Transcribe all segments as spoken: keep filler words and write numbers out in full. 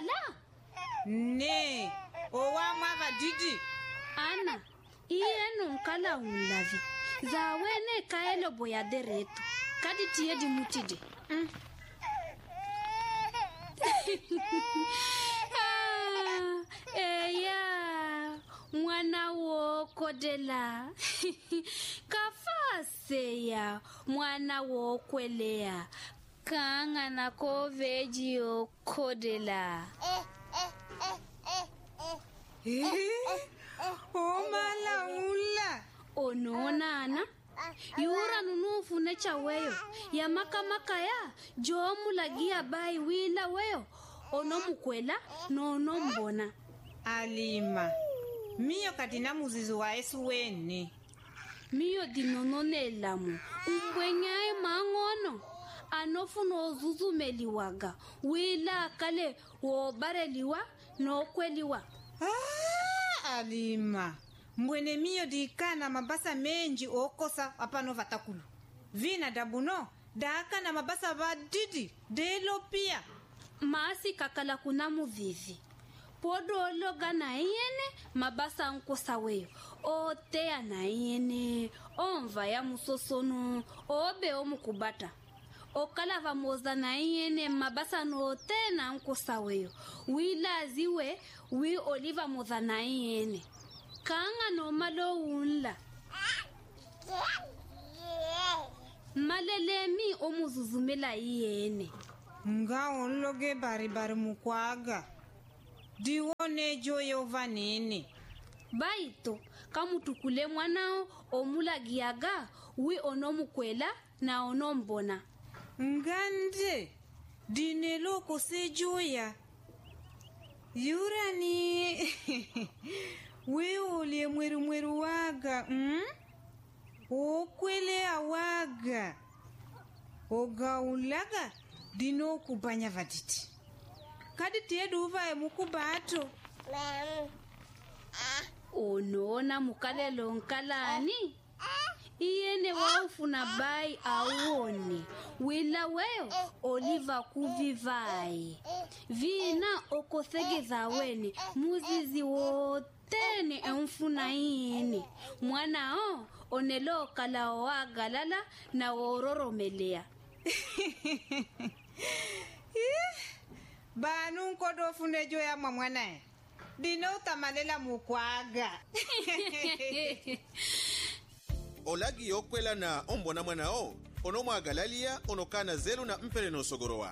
mukwela? Ne, owa mava didi. Ana, iye nkala unlavi. Zawene kaelo boya deretu. Kadi tiye di mutidi. Mm. ah, eya, mwana wo kodela. Kafase ya, mwana wo kwelea. Kanga na koveji o kodela. Eh, o mala ula. Onona ana. Yura nunufu necha weyo. Ya maka maka ya. Jomu lagia bai wila weyo. Ono mukwela no ono mbona. Alima. Miyo katina muzizi wa esu wene. Miyo dinonone lamu. Umbwenyae mangono. Anofu no zuzumeliwaga. Wila kale wobareliwa no kweliwa. Ah, Alima. Mbwene miyo dikana mabasa menji okosa apano vatakulu. Vina dabuno, daka na mabasa vadidi, delo pia. Maasi kakala kuna muvivi. Podo loga na iene, mabasa nkosa weyo. O tea na iene, onva ya musosono, obe o mukubata. O kalava moza na iene, mabasa no te na nkosa weyo. Wila ziwe, wi oliva moza na iene. Kanga no malo unla. Malelemi omuzuzumela iene. Nga onloge bari bari mukwaga. Diwone joye ovanene. Baito, kamutukule mwanao omula giaga, wi ono mukwela na ono mbona. Ngande, dinelo kose joya. Yurani, we ole mweru mweru waga, mm? Okwele awaga. Oga ulaga, dino kubanya vaditi. Kadi tedu uva mukubato. Onona mukalelo nkalani? Iene waufuna bai awone. Wila weyo oliva kuvivai. Vina okosegeza wene muzizi wotene enfuna iene. Mwana o onelo kala oagalala na ororomelea. Banu nkodo funejo ya mamwana. Dino tamalela mukwaga. Olagi yokwela na ombona mwana o. Ono mwagalalia onokana zelu na mpele no sogorowa.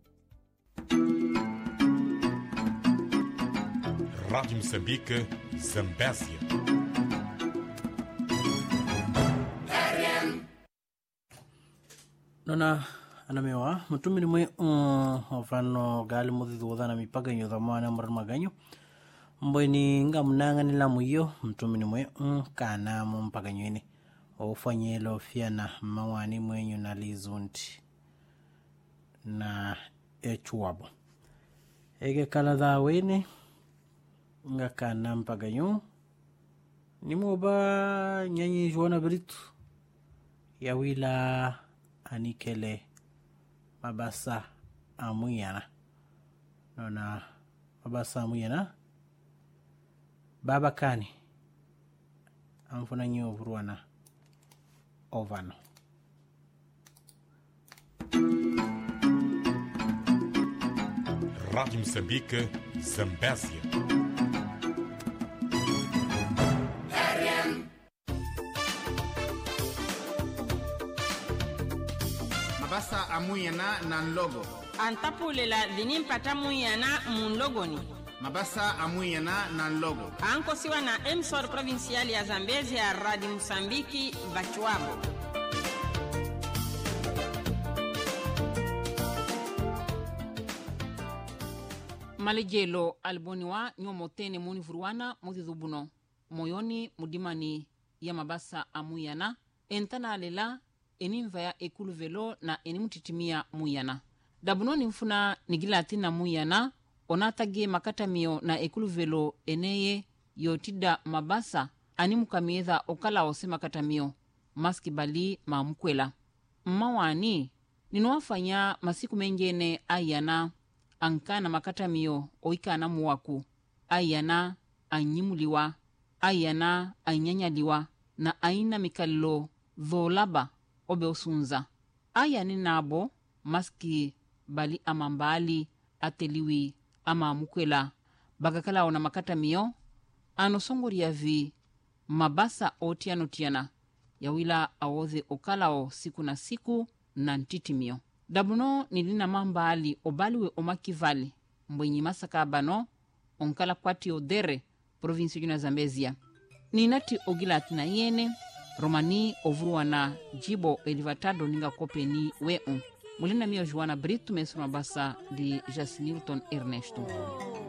Rádio Moçambique, Zambésia. Nona anamewa mutumi mwe um, ofano gali mudhi udhana mipaka nyo dhamana mbar maganyo mbweni nga munanga nila muyo mutumi mwe um, kana mpaka nyo ofanyelo fiana mawani mwenyu na lizundi na echuabo ege kala dha wene nga kana mpaka nyo ni moba nyanyi juana britu ya wila anikele mabasa amuyana nona mabasa amuyana baba kani amfuna nyo vuruana ovano Rádio Moçambique, Zambésia. Mabasa amuyana na logo. Antapulela dinin patamuyana mun logoni. Mabasa amuyana na logo. Anko siwa na M S O R provincial ya Zambezia ya Radio Msambiki Bachuabo. Malejelo alboniwa nyomotene muni vuruana mudhidubuno. Moyoni mudimani ya mabasa amuyana. Entana alela enimva ya ekulu velo na enimutitimia muyana. Dabunoni mfuna nigilatina muyana. Onatage makatamio na ekulu velo eneye yotida mabasa animukamiedha okala ose makatamio. Maski bali mamukwela. Mmawani, ninuafanya masiku menjene ayana ankana makata miyo oikana muwaku ayana anyimuliwa ayana anyanyaliwa na aina mikalilo dholaba obe osunza ayani nabo maski bali amambali ateliwi ama mukwela bagakala ona makata miyo anosongoria vi mabasa otiano tiana yawila awoze okalao siku na siku na ntitimio dabuno nilina mambali obaliwe omakivali mbwenyi masaka bano onkala kwati odere provinsi juna Zambezia ninati ogilati na yene romani ovuruana jibo elivatado ninga kopeni weu mulina mio Joana Brito mesro mabasa di Jacinilton Ernesto.